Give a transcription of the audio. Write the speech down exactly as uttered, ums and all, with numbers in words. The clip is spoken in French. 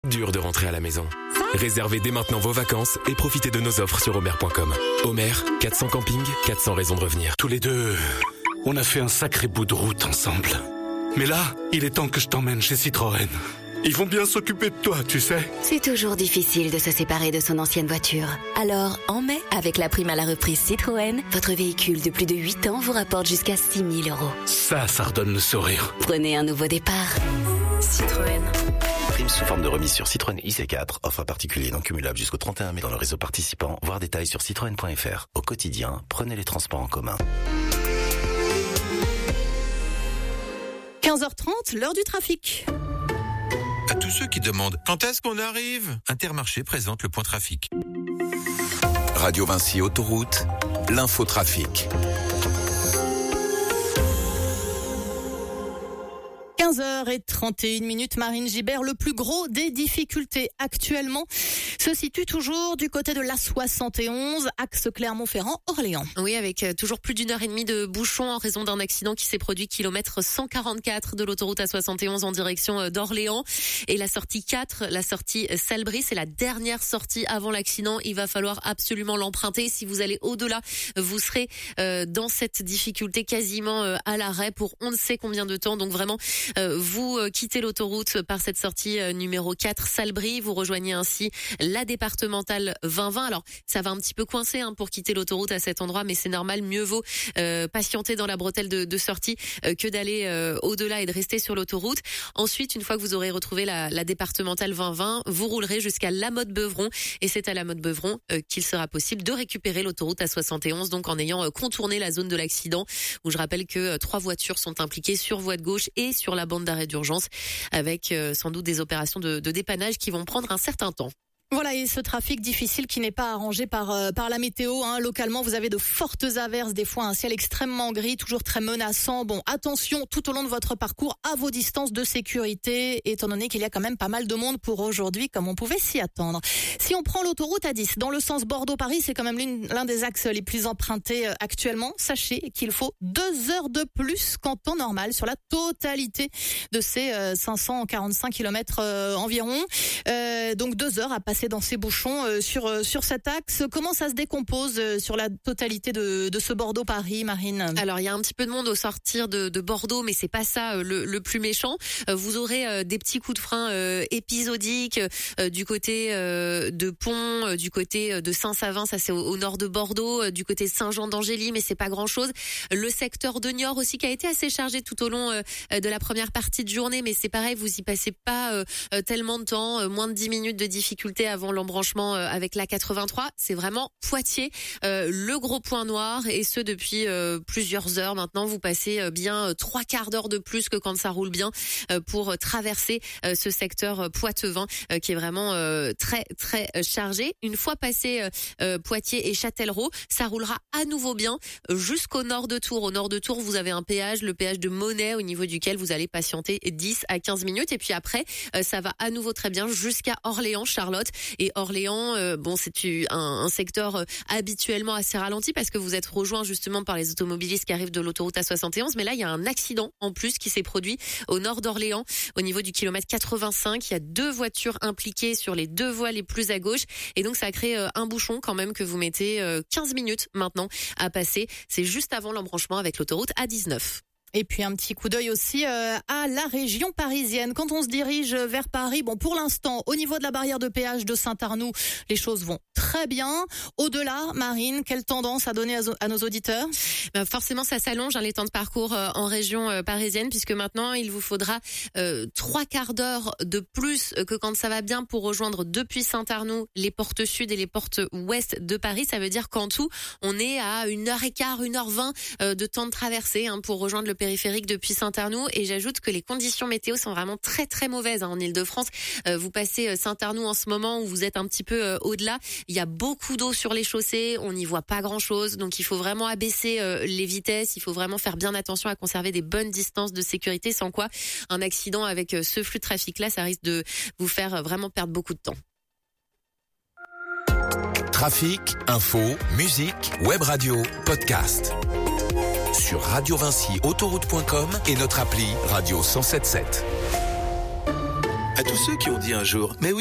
Dur de rentrer à la maison. Réservez dès maintenant vos vacances et profitez de nos offres sur omer point com. Omer, quatre cents campings, quatre cents raisons de revenir. Tous les deux, on a fait un sacré bout de route ensemble. Mais là, il est temps que je t'emmène chez Citroën. Ils vont bien s'occuper de toi, tu sais. C'est toujours difficile de se séparer de son ancienne voiture. Alors, en mai, avec la prime à la reprise Citroën, votre véhicule de plus de huit ans vous rapporte jusqu'à six mille euros. Ça, ça redonne le sourire. Prenez un nouveau départ. Citroën. Prime sous forme de remise sur Citroën I C quatre. Offre particulier non cumulable jusqu'au trente et un mai dans le réseau participant. Voir détails sur citroën point f r. Au quotidien, prenez les transports en commun. quinze heures trente, l'heure du trafic. À tous ceux qui demandent quand est-ce qu'on arrive, Intermarché présente le point trafic. Radio Vinci Autoroute, l'infotrafic. quinze heures trente et une minutes, Marine Gibert, le plus gros des difficultés actuellement se situe toujours du côté de l'A soixante et onze, axe Clermont-Ferrand-Orléans. Oui, avec toujours plus d'une heure et demie de bouchons en raison d'un accident qui s'est produit kilomètre cent quarante-quatre de l'autoroute A soixante et onze en direction d'Orléans. Et la sortie quatre, la sortie Salbris, c'est la dernière sortie avant l'accident. Il va falloir absolument l'emprunter. Si vous allez au-delà, vous serez euh, dans cette difficulté quasiment euh, à l'arrêt pour on ne sait combien de temps. Donc vraiment, euh, vous euh, quittez l'autoroute par cette sortie euh, numéro quatre Salbris. Vous rejoignez ainsi la départementale vingt vingt. Alors, ça va un petit peu coincer hein, pour quitter l'autoroute à cet endroit, mais c'est normal. Mieux vaut euh, patienter dans la bretelle de, de sortie euh, que d'aller euh, au-delà et de rester sur l'autoroute. Ensuite, une fois que vous aurez retrouvé la, la départementale vingt vingt, vous roulerez jusqu'à La Motte-Beuvron. Et c'est à La Motte-Beuvron euh, qu'il sera possible de récupérer l'autoroute A soixante et onze, donc en ayant euh, contourné la zone de l'accident, où je rappelle que euh, trois voitures sont impliquées sur voie de gauche et sur la bande d'arrêt d'urgence, avec euh, sans doute des opérations de, de dépannage qui vont prendre un certain temps. Voilà, et ce trafic difficile qui n'est pas arrangé par euh, par la météo. Hein. Localement, vous avez de fortes averses, des fois un ciel extrêmement gris, toujours très menaçant. Bon, attention tout au long de votre parcours à vos distances de sécurité, étant donné qu'il y a quand même pas mal de monde pour aujourd'hui, comme on pouvait s'y attendre. Si on prend l'autoroute A dix, dans le sens Bordeaux-Paris, c'est quand même l'une, l'un des axes les plus empruntés euh, actuellement. Sachez qu'il faut deux heures de plus qu'en temps normal sur la totalité de ces euh, cinq cent quarante-cinq kilomètres euh, environ. Euh, donc deux heures à passer dans ces bouchons euh, sur euh, sur cet axe. Comment ça se décompose euh, sur la totalité de de ce Bordeaux-Paris, Marine? Alors il y a un petit peu de monde au sortir de, de Bordeaux, mais c'est pas ça euh, le, le plus méchant. Euh, vous aurez euh, des petits coups de frein euh, épisodiques euh, du côté euh, de Pont, euh, du côté de Saint-Savin, ça c'est au, au nord de Bordeaux, euh, du côté de Saint-Jean-d'Angély, mais c'est pas grand-chose. Le secteur de Niort aussi qui a été assez chargé tout au long euh, de la première partie de journée, mais c'est pareil, vous y passez pas euh, tellement de temps, euh, moins de dix minutes de difficulté avant l'embranchement avec l'A quatre-vingt-trois. C'est vraiment Poitiers, euh, le gros point noir, et ce depuis euh, plusieurs heures maintenant. Vous passez euh, bien euh, trois quarts d'heure de plus que quand ça roule bien euh, pour traverser euh, ce secteur euh, Poitevin euh, qui est vraiment euh, très très chargé. Une fois passé euh, euh, Poitiers et Châtellerault, ça roulera à nouveau bien jusqu'au nord de Tours. Au nord de Tours, vous avez un péage, le péage de Monet, au niveau duquel vous allez patienter dix à quinze minutes, et puis après euh, ça va à nouveau très bien jusqu'à Orléans, Charlotte. Et Orléans, euh, bon, c'est un, un secteur euh, habituellement assez ralenti parce que vous êtes rejoint justement par les automobilistes qui arrivent de l'autoroute A soixante et onze. Mais là, il y a un accident en plus qui s'est produit au nord d'Orléans, au niveau du kilomètre quatre-vingt-cinq. Il y a deux voitures impliquées sur les deux voies les plus à gauche. Et donc, ça a créé euh, un bouchon quand même que vous mettez euh, quinze minutes maintenant à passer. C'est juste avant l'embranchement avec l'autoroute A dix-neuf. Et puis un petit coup d'œil aussi euh, à la région parisienne. Quand on se dirige vers Paris, bon, pour l'instant, au niveau de la barrière de péage de Saint-Arnoux, les choses vont très bien. Au-delà, Marine, quelle tendance à donner à, à nos auditeurs? Ben forcément, ça s'allonge hein, les temps de parcours euh, en région euh, parisienne, puisque maintenant, il vous faudra euh, trois quarts d'heure de plus que quand ça va bien pour rejoindre depuis Saint-Arnoux les portes sud et les portes ouest de Paris. Ça veut dire qu'en tout, on est à une heure et quart, une heure vingt euh, de temps de traversée hein, pour rejoindre le périphérique depuis Saint-Arnoux. Et j'ajoute que les conditions météo sont vraiment très très mauvaises hein, en Ile-de-France. Euh, vous passez Saint-Arnoux en ce moment où vous êtes un petit peu euh, au-delà. Il y a beaucoup d'eau sur les chaussées, on n'y voit pas grand-chose. Donc il faut vraiment abaisser euh, les vitesses, il faut vraiment faire bien attention à conserver des bonnes distances de sécurité, sans quoi un accident avec euh, ce flux de trafic-là, ça risque de vous faire euh, vraiment perdre beaucoup de temps. Trafic, info, musique, web radio, podcast. Sur radio vinci autoroute point com et notre appli Radio cent sept sept. À tous ceux qui ont dit un jour, mais oui,